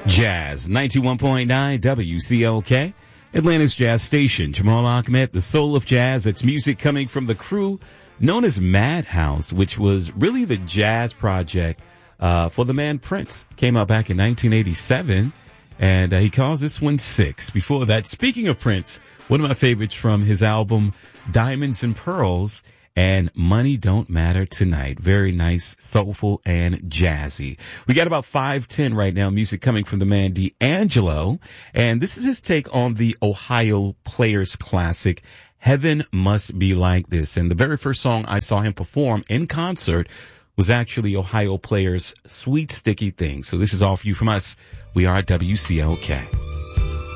Jazz 91.9 WCLK, Atlanta's jazz station. Jamal Ahmed, the soul of jazz. It's music coming from the crew known as Madhouse, which was really the jazz project for the man Prince. Came out back in 1987, and he calls this one Six. Before that, speaking of Prince, one of my favorites from his album Diamonds and Pearls and Money Don't Matter Tonight. Very nice, soulful, and jazzy. We got about 5:10 right now, music coming from the man D'Angelo, and this is his take on the Ohio Players classic, Heaven Must Be Like This. And the very first song I saw him perform in concert was actually Ohio Players' Sweet Sticky Thing. So this is all for you from us. We are WCLK.